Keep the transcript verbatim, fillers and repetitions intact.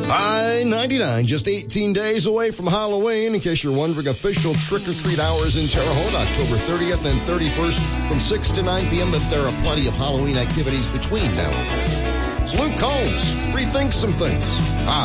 I ninety-nine, just eighteen days away from Halloween. In case you're wondering, official trick-or-treat hours in Terre Haute, October thirtieth and thirty-first from six to nine p.m., but there are plenty of Halloween activities between now and then. It's Luke Combs. Rethink some things. Hi.